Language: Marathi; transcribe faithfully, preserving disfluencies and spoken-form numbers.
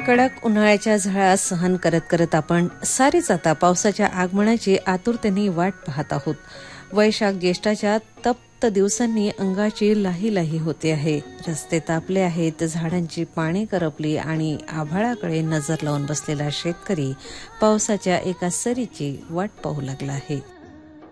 कडक उन्हाळ्याच्या झळा सहन करत करत आपण सारीच आता पावसाच्या आगमनाची आतुरतेने वाट पाहत आहोत. वैशाख ज्येष्ठाच्या तप्त दिवसांनी अंगाची लाही लाही होते आहे. रस्ते तापले आहेत, झाडांची पाने करपली आणि आभाळाकडे नजर लावून बसलेला शेतकरी पावसाच्या एका सरीची वाट पाहू लागला आहे.